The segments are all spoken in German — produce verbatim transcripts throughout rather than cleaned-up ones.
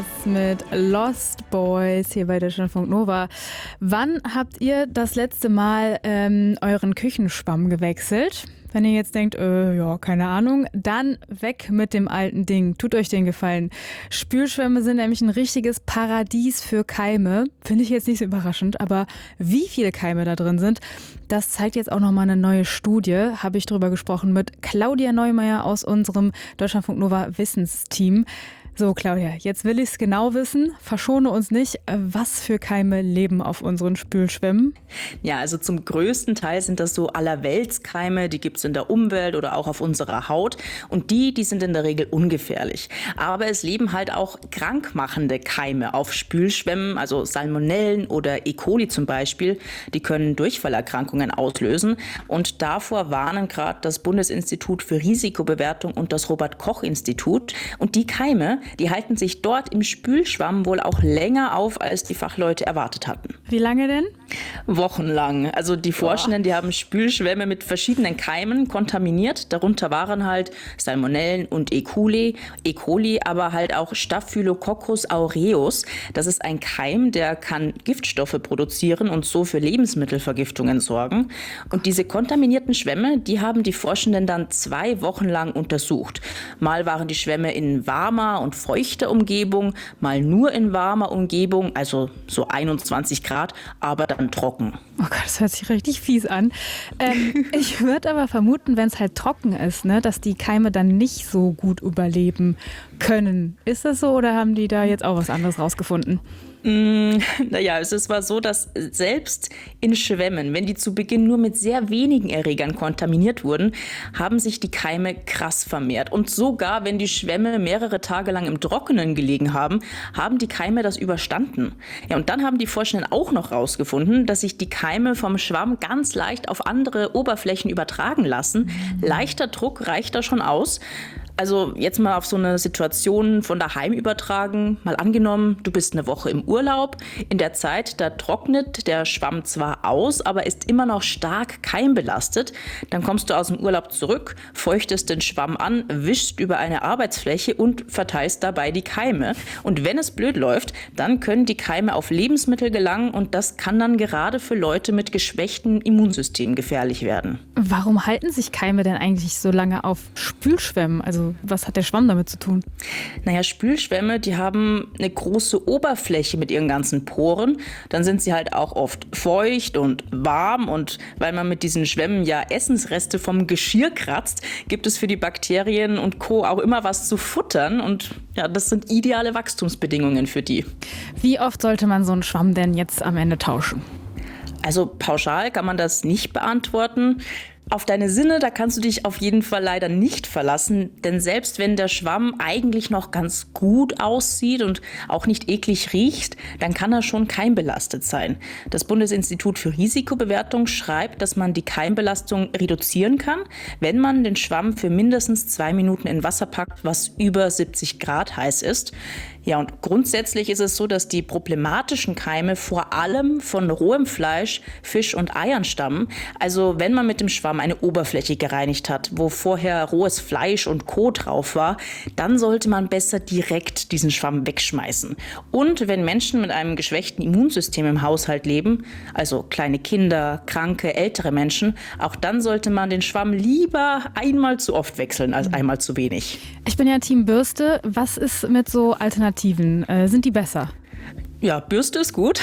Mit Lost Boys hier bei Deutschlandfunk Nova. Wann habt ihr das letzte Mal ähm, euren Küchenschwamm gewechselt? Wenn ihr jetzt denkt, äh, ja, keine Ahnung, dann weg mit dem alten Ding. Tut euch den Gefallen. Spülschwämme sind nämlich ein richtiges Paradies für Keime. Finde ich jetzt nicht so überraschend, aber wie viele Keime da drin sind, das zeigt jetzt auch nochmal eine neue Studie. Habe ich drüber gesprochen mit Claudia Neumeier aus unserem Deutschlandfunk Nova Wissensteam. So, Claudia, jetzt will ich es genau wissen. Verschone uns nicht. Was für Keime leben auf unseren Spülschwämmen? Ja, also zum größten Teil sind das so Allerweltskeime. Die gibt es in der Umwelt oder auch auf unserer Haut. Und die, die sind in der Regel ungefährlich. Aber es leben halt auch krankmachende Keime auf Spülschwämmen, also Salmonellen oder E. coli zum Beispiel. Die können Durchfallerkrankungen auslösen. Und davor warnen gerade das Bundesinstitut für Risikobewertung und das Robert-Koch-Institut. Und die Keime, die halten sich dort im Spülschwamm wohl auch länger auf, als die Fachleute erwartet hatten. Wie lange denn? Wochenlang. Also die Forschenden, die haben Spülschwämme mit verschiedenen Keimen kontaminiert. Darunter waren halt Salmonellen und E. coli, E. coli, aber halt auch Staphylococcus aureus. Das ist ein Keim, der kann Giftstoffe produzieren und so für Lebensmittelvergiftungen sorgen. Und diese kontaminierten Schwämme, die haben die Forschenden dann zwei Wochen lang untersucht. Mal waren die Schwämme in warmer und feuchter Umgebung, mal nur in warmer Umgebung, also so einundzwanzig Grad, aber dann trocken. Oh Gott, das hört sich richtig fies an. Ähm, ich würde aber vermuten, wenn es halt trocken ist, ne, dass die Keime dann nicht so gut überleben können. Ist das so oder haben die da jetzt auch was anderes rausgefunden? Mm, naja, es ist zwar so, dass selbst in Schwämmen, wenn die zu Beginn nur mit sehr wenigen Erregern kontaminiert wurden, haben sich die Keime krass vermehrt. Und sogar wenn die Schwämme mehrere Tage lang im Trockenen gelegen haben, haben die Keime das überstanden. Ja, und dann haben die Forschenden auch noch rausgefunden, dass sich die Keime vom Schwamm ganz leicht auf andere Oberflächen übertragen lassen. Leichter Druck reicht da schon aus. Also jetzt mal auf so eine Situation von daheim übertragen. Mal angenommen, du bist eine Woche im Urlaub. In der Zeit, da trocknet der Schwamm zwar aus, aber ist immer noch stark keimbelastet. Dann kommst du aus dem Urlaub zurück, feuchtest den Schwamm an, wischst über eine Arbeitsfläche und verteilst dabei die Keime. Und wenn es blöd läuft, dann können die Keime auf Lebensmittel gelangen und das kann dann gerade für Leute mit geschwächtem Immunsystem gefährlich werden. Warum halten sich Keime denn eigentlich so lange auf Spülschwämmen? Also was hat der Schwamm damit zu tun? Naja, Spülschwämme, die haben eine große Oberfläche mit ihren ganzen Poren. Dann sind sie halt auch oft feucht und warm. Und weil man mit diesen Schwämmen ja Essensreste vom Geschirr kratzt, gibt es für die Bakterien und Co. auch immer was zu futtern. Und ja, das sind ideale Wachstumsbedingungen für die. Wie oft sollte man so einen Schwamm denn jetzt am Ende tauschen? Also pauschal kann man das nicht beantworten. Auf deine Sinne, da kannst du dich auf jeden Fall leider nicht verlassen, denn selbst wenn der Schwamm eigentlich noch ganz gut aussieht und auch nicht eklig riecht, dann kann er schon keimbelastet sein. Das Bundesinstitut für Risikobewertung schreibt, dass man die Keimbelastung reduzieren kann, wenn man den Schwamm für mindestens zwei Minuten in Wasser packt, was über siebzig Grad heiß ist. Ja, und grundsätzlich ist es so, dass die problematischen Keime vor allem von rohem Fleisch, Fisch und Eiern stammen. Also wenn man mit dem Schwamm eine Oberfläche gereinigt hat, wo vorher rohes Fleisch und Co. drauf war, dann sollte man besser direkt diesen Schwamm wegschmeißen. Und wenn Menschen mit einem geschwächten Immunsystem im Haushalt leben, also kleine Kinder, kranke, ältere Menschen, auch dann sollte man den Schwamm lieber einmal zu oft wechseln als einmal zu wenig. Ich bin ja Team Bürste. Was ist mit so Alternativen? Äh, sind die besser? Ja, Bürste ist gut.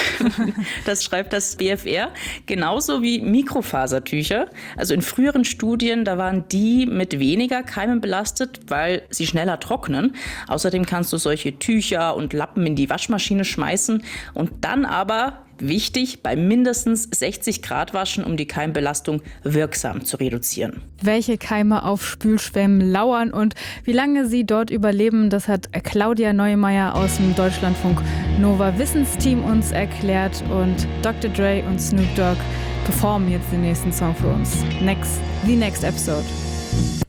Das schreibt das B F R. Genauso wie Mikrofasertücher. Also in früheren Studien, da waren die mit weniger Keimen belastet, weil sie schneller trocknen. Außerdem kannst du solche Tücher und Lappen in die Waschmaschine schmeißen und dann aber, wichtig, bei mindestens sechzig Grad waschen, um die Keimbelastung wirksam zu reduzieren. Welche Keime auf Spülschwämmen lauern und wie lange sie dort überleben, das hat Claudia Neumeier aus dem Deutschlandfunk Nova Wissensteam uns erklärt. Und Doktor Dre und Snoop Dogg performen jetzt den nächsten Song für uns. Next, the next episode.